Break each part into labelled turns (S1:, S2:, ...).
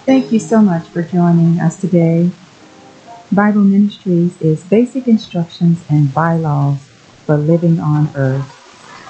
S1: Thank you so much for joining us today. Bible Ministries is basic instructions and bylaws for living on earth.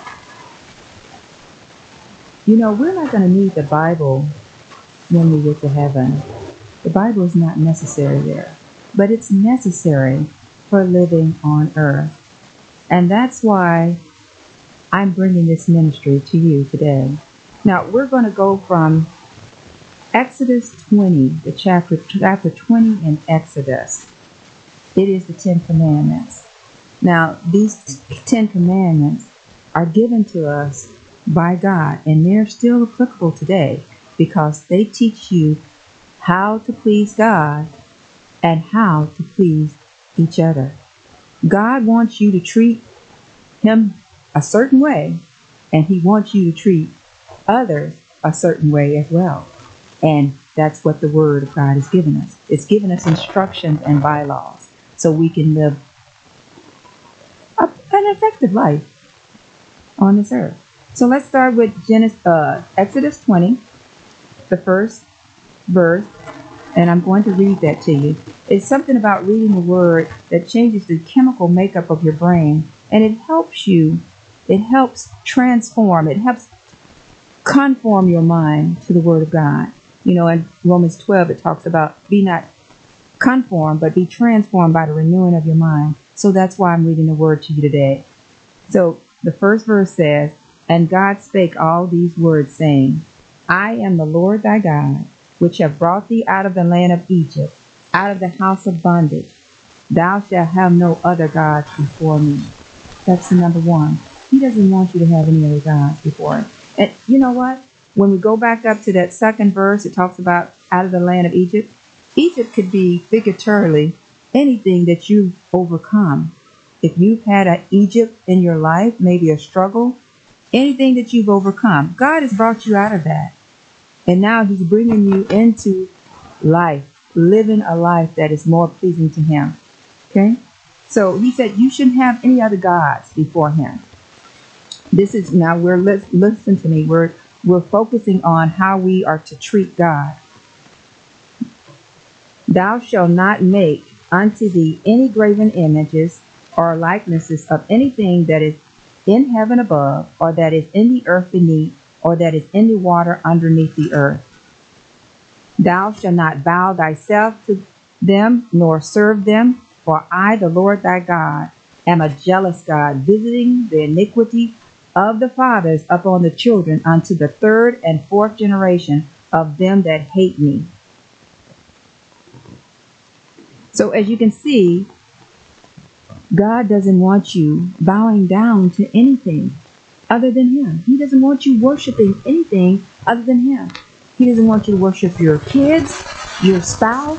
S1: You know, we're not going to need the Bible when we get to heaven. The Bible is not necessary there, but it's necessary for living on earth. And that's why I'm bringing this ministry to you today. Now, we're going to go from Exodus 20, the chapter 20 in Exodus. It is the Ten Commandments. Now, these Ten Commandments are given to us by God, and they're still applicable today because they teach you how to please God and how to please each other. God wants you to treat Him a certain way, and He wants you to treat others a certain way as well. And that's what the Word of God has given us. It's given us instructions and bylaws so we can live an effective life on this earth. So let's start with Exodus 20, the first verse, and I'm going to read that to you. It's something about reading the Word that changes the chemical makeup of your brain, and it helps transform, it helps conform your mind to the Word of God. You know, in Romans 12, it talks about be not conformed, but be transformed by the renewing of your mind. So that's why I'm reading the Word to you today. So the first verse says, "And God spake all these words, saying, I am the Lord thy God, which have brought thee out of the land of Egypt, out of the house of bondage. Thou shalt have no other gods before me." That's the number one. He doesn't want you to have any other gods before him. And you know what? When we go back up to that second verse, it talks about out of the land of Egypt. Egypt could be figuratively anything that you've overcome. If you've had an Egypt in your life, maybe a struggle, anything that you've overcome, God has brought you out of that. And now He's bringing you into life, living a life that is more pleasing to Him. Okay? So He said you shouldn't have any other gods before Him. This is now listen to me. We're focusing on how we are to treat God. "Thou shalt not make unto thee any graven images or likenesses of anything that is in heaven above, or that is in the earth beneath, or that is in the water underneath the earth. Thou shalt not bow thyself to them, nor serve them, for I, the Lord thy God, am a jealous God, visiting the iniquity of the fathers upon the children unto the third and fourth generation of them that hate me." So as you can see, God doesn't want you bowing down to anything other than Him. He doesn't want you worshiping anything other than Him. He doesn't want you to worship your kids, your spouse,